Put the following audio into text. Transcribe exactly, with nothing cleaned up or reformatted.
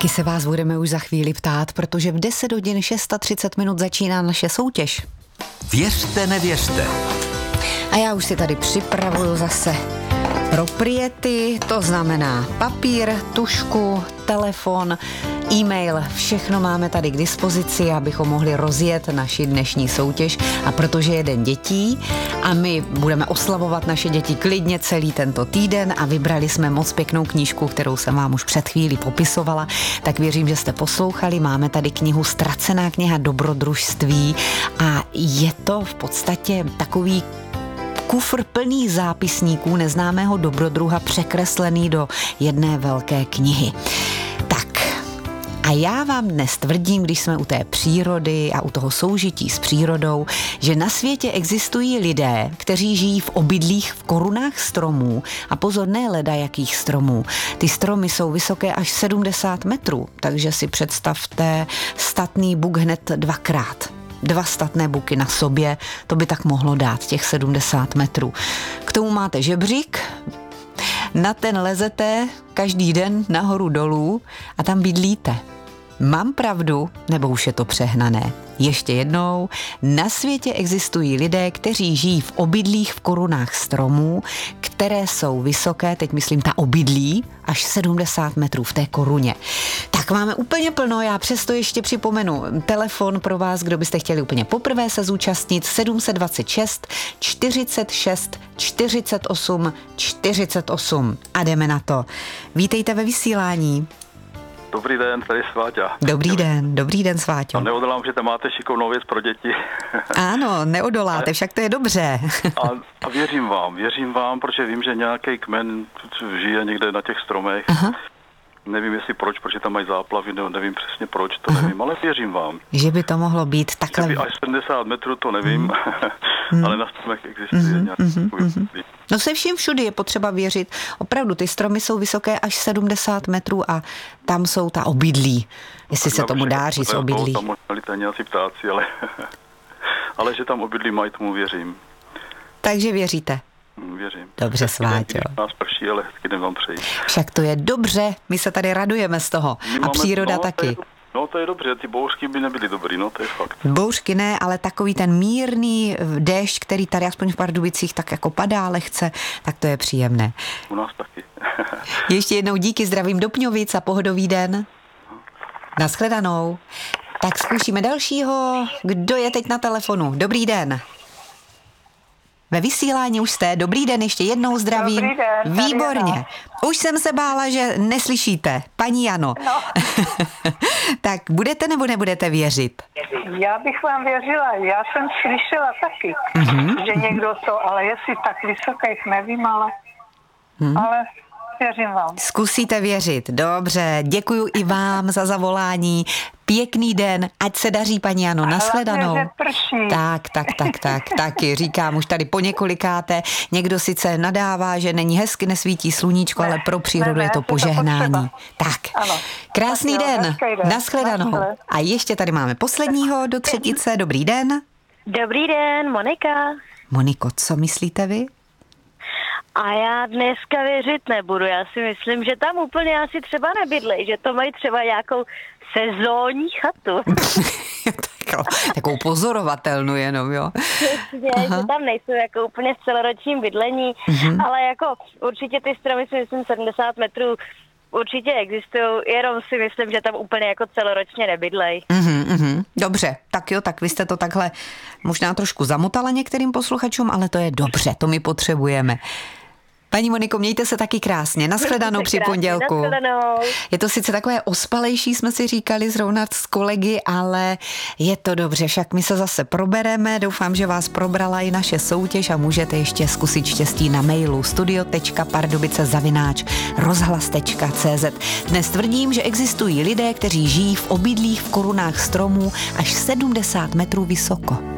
Taky se vás budeme už za chvíli ptát, protože v deset hodin třicet šest minut začíná naše soutěž. Věřte, nevěřte. A já už si tady připravuju zase propriety, to znamená papír, tužku, telefon, e-mail, všechno máme tady k dispozici, abychom mohli rozjet naši dnešní soutěž. A protože je den dětí a my budeme oslavovat naše děti klidně celý tento týden a vybrali jsme moc pěknou knížku, kterou jsem vám už před chvílí popisovala, tak věřím, že jste poslouchali. Máme tady knihu Ztracená kniha dobrodružství a je to v podstatě takový kufr plný zápisníků neznámého dobrodruha překreslený do jedné velké knihy. Tak a já vám dnes tvrdím, když jsme u té přírody a u toho soužití s přírodou, že na světě existují lidé, kteří žijí v obydlích v korunách stromů a pozor, ne leda jakých stromů. Ty stromy jsou vysoké až sedmdesát metrů, takže si představte statný buk hned dvakrát. Dva statné buky na sobě, to by tak mohlo dát těch sedmdesát metrů. K tomu máte žebřík, na ten lezete každý den nahoru dolů a tam bydlíte. Mám pravdu, nebo už je to přehnané? Ještě jednou, na světě existují lidé, kteří žijí v obydlích v korunách stromů, které jsou vysoké, teď myslím ta obydlí, až sedmdesát metrů v té koruně. Tak máme úplně plno, já přesto ještě připomenu telefon pro vás, kdo byste chtěli úplně poprvé se zúčastnit, sedm set dvacet šest čtyřicet šest čtyřicet osm čtyřicet osm. A jdeme na to. Vítejte ve vysílání. Dobrý den, tady Sváťa. Dobrý den, dobrý den, Sváťo. A neodolám, že tam máte šikovnou věc pro děti. Ano, neodoláte, však to je dobře. A, a věřím vám, věřím vám, protože vím, že nějaký kmen žije někde na těch stromech. Aha. Nevím, jestli proč, protože tam mají záplavy, no, nevím přesně proč, to Aha. nevím, ale věřím vám. Že by to mohlo být takhle. Že by až sedmdesát metrů, to nevím, mm. ale na stromech existuje mm, nějaký mm, takový. Mm. No se vším všudy je potřeba věřit. Opravdu, ty stromy jsou vysoké až sedmdesát metrů a tam jsou ta obydlí. Jestli se tomu dá říct obydlí. Tam možná to nějací ptáci, ale, ale že tam obydlí mají, tomu věřím. Takže věříte? Věřím. Dobře, Sváťo. Nás prší, ale hezký den vám přeji. Však to je dobře, my se tady radujeme z toho. My a máme, příroda no, taky. To je, no to je dobře, ty bouřky by nebyly dobrý, no to je fakt. Bouřky ne, ale takový ten mírný déšť, který tady aspoň v Pardubicích tak jako padá lehce, tak to je příjemné. U nás taky. Ještě jednou díky, zdravím do Pňovic a pohodový den. Naschledanou. Tak zkoušíme dalšího. Kdo je teď na telefonu? Dobrý den. Ve vysílání už jste. Dobrý den, ještě jednou zdravím. Dobrý den, výborně. Už jsem se bála, že neslyšíte. Paní Jano. No. Tak budete nebo nebudete věřit? Já bych vám věřila. Já jsem slyšela taky, mm-hmm. že někdo to, ale jestli tak vysokých nevím, ale, mm. ale věřím vám. Zkusíte věřit. Dobře, děkuju i vám za zavolání. Pěkný den, ať se daří, paní Jano, nashledanou. Tak, tak, tak, tak, taky říkám už tady po několikáté. Někdo sice nadává, že není hezky, nesvítí sluníčko, ne, ale pro přírodu ne, ne, je to požehnání. To tak, ano. Krásný tak den, den. Nashledanou. Naschle. A ještě tady máme posledního do třetice. Dobrý den. Dobrý den, Monika. Moniko, co myslíte vy? A já dneska věřit nebudu. Já si myslím, že tam úplně asi třeba nebydlej, že to mají třeba nějakou sezónní chatu. Takovou pozorovatelnou jenom, jo? Přesně, že tam nejsou jako úplně v celoročním bydlení, mm-hmm. ale jako určitě ty stromy si myslím sedmdesát metrů určitě existují, jenom si myslím, že tam úplně jako celoročně nebydlej. Mm-hmm, mm-hmm. Dobře, tak jo, tak vy jste to takhle možná trošku zamotala některým posluchačům, ale to je dobře, to my potřebujeme. Paní Moniko, mějte se taky krásně. Nashledanou při pondělku. Nashledanou. Je to sice takové ospalejší, jsme si říkali zrovna s kolegy, ale je to dobře. Však my se zase probereme. Doufám, že vás probrala i naše soutěž a můžete ještě zkusit štěstí na mailu studio tečka pardubice zavináč rozhlas tečka cé zet. Dnes tvrdím, že existují lidé, kteří žijí v obydlích v korunách stromů až sedmdesát metrů vysoko.